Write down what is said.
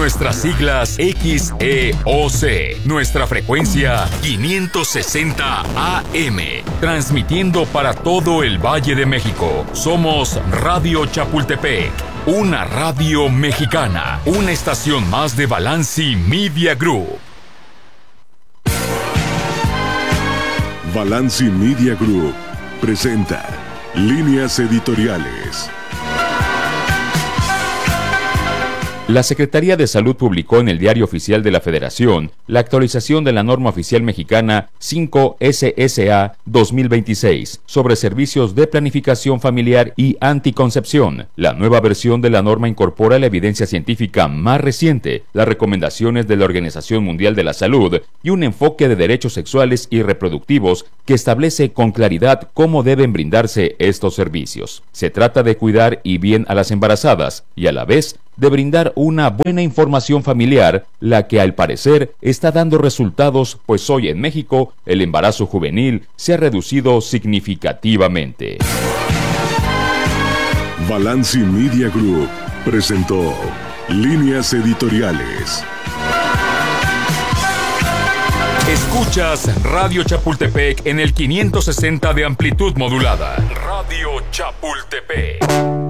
Nuestras siglas XEOC. Nuestra frecuencia 560 AM. Transmitiendo para todo el Valle de México. Somos Radio Chapultepec. Una radio mexicana. Una estación más de Balanci Media Group. Balanci Media Group presenta Líneas Editoriales. La Secretaría de Salud publicó en el Diario Oficial de la Federación la actualización de la norma oficial mexicana 5 SSA 2026 sobre servicios de planificación familiar y anticoncepción. La nueva versión de la norma incorpora la evidencia científica más reciente, las recomendaciones de la Organización Mundial de la Salud y un enfoque de derechos sexuales y reproductivos que establece con claridad cómo deben brindarse estos servicios. Se trata de cuidar y bien a las embarazadas y a la vez de brindar una buena información familiar, la que al parecer está dando resultados, pues hoy en México el embarazo juvenil se ha reducido significativamente. Balanci Media Group presentó Líneas Editoriales. Escuchas Radio Chapultepec en el 560 de amplitud modulada. Radio Chapultepec.